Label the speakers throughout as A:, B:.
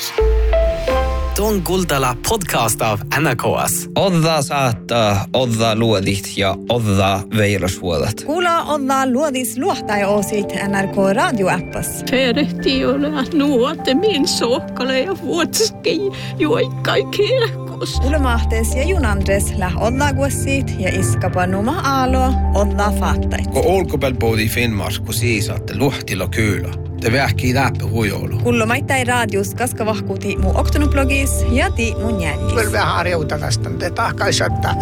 A: Tuon Kultala podcast av NKS.
B: Odda saattaa, odda luodit ja odda veilasvuodat.
C: Kuulla odda luodis luohtai osit NRK radioappas.
D: Terehti ole nuote min sohkale ja vuotski juoikkai kirkos.
C: Ulmahtes ja junandres läh odda guossit ja iskapa numa aalo odda faattait.
E: Kun olkopääl puhutiin Finnmark, kun siisaatte luhtilla kyllä. Te vähkii läppä huijoulu.
C: Kullomaittai radius kaska vahkuuti mu oktonublogis ja ti mun jäljis.
F: Kyllä vähän harjouta tästä, te tahkaisattaa.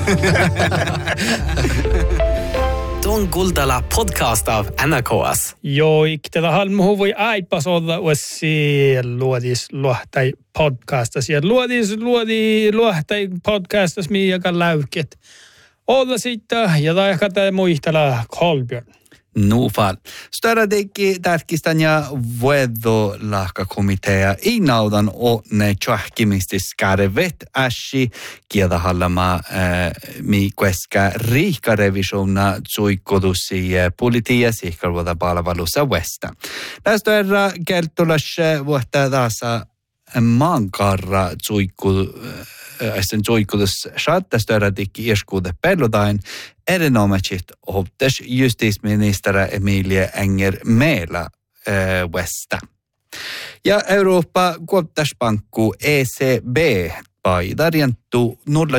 A: Tuon Kultala podcast av NKS.
G: Joo, tätä halmuhu voi aipas olla uussi luodis luohtai podcastas. Ja luohtai podcastas mikä läyket. Olla sitten ja taikata muistella Kolbjörn.
B: Nufal. Störadekki tärkistän ja vuodolahkakomitea inaudan ne tjohkimistis kärevet ässi kiedahallama mi kueska riikarevisiona tsuikkodusi politia siikkaruoda palvelussa Westa. Tästä erra kertolashe vuotta taasa maankarra tsuikkodus saattastörradikki irskuude pellodain erinomaisesti optes justisministeri Emilia Enger-Meela Westa. Ja Eurooppa kuoptaspankku ECB paidariantu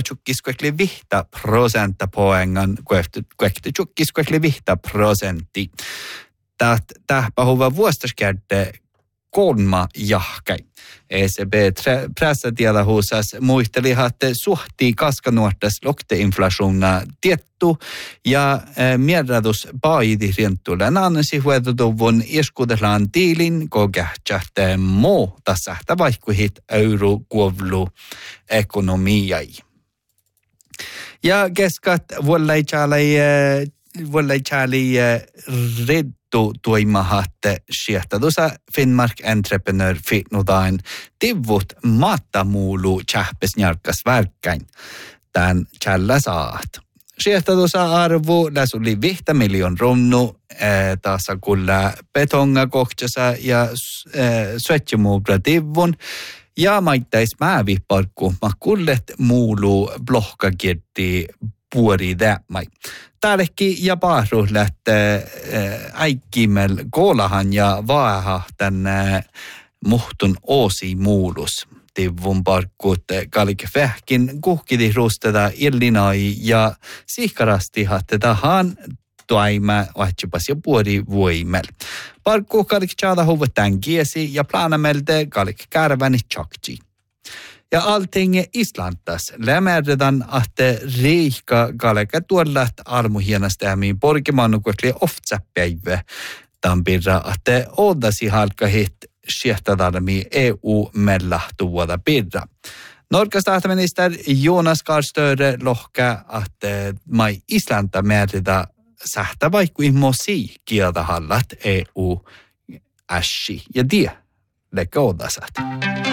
B: 0,5% Tähpä huva vuostaskädde 3 jahkai. ECB pressatielahuusas muisteli, että suhtii kaskanuortas lokteinflationa tiettu ja mierradus paidi rientuilla annasi huetutuvun iskudellaan tiilin kokehtsahteen muu tasahta vaihkuhit eurokuovlu ekonomiai. Ja keskat vuollaitsali tuimahatte siehtadusa Finnmark Entrepreneur Fitnudain tivut mattamuulu tjähpesnjarkas värkkäin. Tän tjällä saat. Siehtadusa arvu läsuli 5 miljoon runnu taasa kulla betonga kohtsasa ja sötjemuubra tivun. Ja maittais määviparkku makullet muulu blohkakirti puori tämmai. Täällekin ja paaru lähtee äikkimel koolahan ja vaaha tänne muhtun oosi muulus. Tivun parkkut kalike vähkin kuhkidi rusteta illinai ja sihkarasti hattetahan toima vaihtupas ja puori voimel. Parkku kalik tjada huvutan kiesi ja planamelte kalik kärväni tjakji. Ja allting Islantas lämärredan että riikka kaleka tuollat armuhienastäämiin porkimannukuekli oftsäpäivä. Tampirra että odasi halkahit siehtadalmi EU-mellahtuvuoda pirra. Norkastaatminister Jonas Gahr-Støre lohka että mai Islanta määritä sähtä vaikku ihmosi kieltä hallat EU-ässi ja tie lekka odasat.